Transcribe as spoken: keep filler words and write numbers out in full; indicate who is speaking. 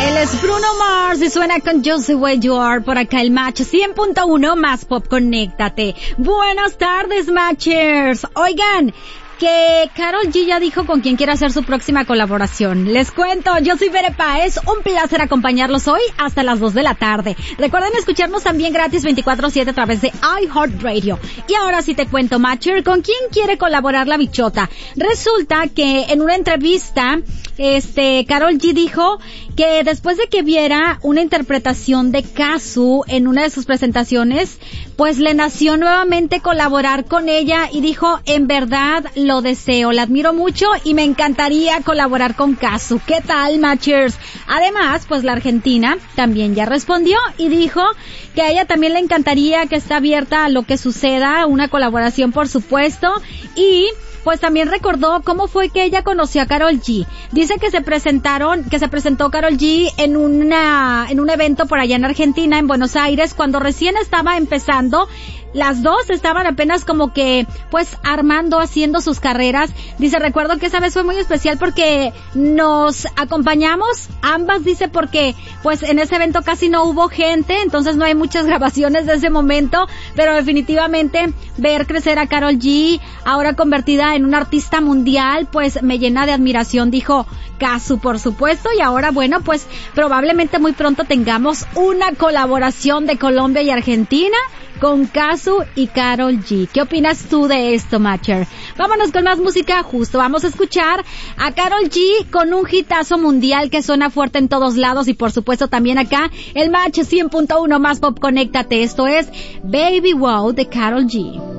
Speaker 1: Él es Bruno Mars y suena con Just the Way You Are por acá el Match cien punto uno más Pop, conéctate. Buenas tardes, Matchers. Oigan, que Karol G ya dijo con quién quiere hacer su próxima colaboración. Les cuento, yo soy Bere Páez, un placer acompañarlos hoy hasta las dos de la tarde. Recuerden escucharnos también gratis veinticuatro siete a través de iHeartRadio. Y ahora sí te cuento, Matcher, ¿con quién quiere colaborar la bichota? Resulta que en una entrevista, este, Karol G dijo que después de que viera una interpretación de Kazu en una de sus presentaciones, pues le nació nuevamente colaborar con ella y dijo, en verdad lo deseo, la admiro mucho y me encantaría colaborar con Kazu. ¿Qué tal, Matchers? Además, pues la argentina también ya respondió y dijo que a ella también le encantaría, que está abierta a lo que suceda, una colaboración por supuesto, y pues también recordó cómo fue que ella conoció a Karol G. Dice que se presentaron, que se presentó Karol G en una, en un evento por allá en Argentina, en Buenos Aires, cuando recién estaba empezando. Las dos estaban apenas como que, pues, armando, haciendo sus carreras. Dice, recuerdo que esa vez fue muy especial porque nos acompañamos, ambas, dice, porque, pues, en ese evento casi no hubo gente, entonces no hay muchas grabaciones de ese momento, pero definitivamente ver crecer a Karol G, ahora convertida en una artista mundial, pues, me llena de admiración, dijo Kazu, por supuesto, y ahora, bueno, pues, probablemente muy pronto tengamos una colaboración de Colombia y Argentina con Kazu y Karol G. ¿Qué opinas tú de esto, Matcher? Vámonos con más música, justo vamos a escuchar a Karol G con un hitazo mundial que suena fuerte en todos lados y por supuesto también acá el Match cien punto uno más Pop, conéctate. Esto es Baby Wow de Karol G.